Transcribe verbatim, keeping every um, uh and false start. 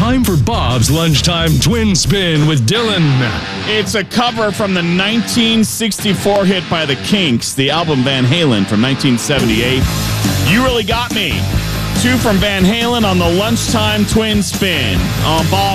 time for Bob's Lunchtime Twin Spin with Dylan. It's a cover from the nineteen sixty-four hit by the Kinks, the album Van Halen from nineteen seventy-eight. You Really Got Me. Two from Van Halen on the Lunchtime Twin Spin. On Bob